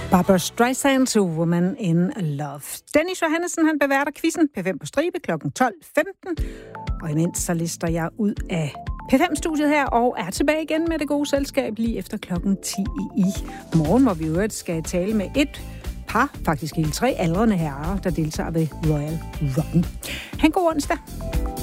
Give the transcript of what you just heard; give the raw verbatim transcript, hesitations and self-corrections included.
Barbra Streisand's Woman in Love. Dennis Johannessen, han beværter quizzen P fem på stribe klokken tolv femten. Og imens så lister jeg ud af P fem-studiet her og er tilbage igen med det gode selskab lige efter klokken ti i morgen, hvor vi i øvrigt skal tale med et par, faktisk hele tre aldrende herrer, der deltager ved Royal Run. Ha' en god onsdag.